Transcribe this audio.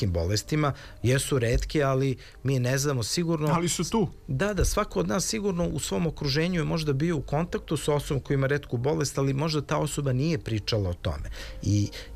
retkim bolestima, jesu retke, ali mi ne znamo sigurno. Ali su tu. Da, svako od nas sigurno u svom okruženju je možda bio u kontaktu sa osobom koja ima retku bolest, ali možda ta osoba nije pričala o tome. I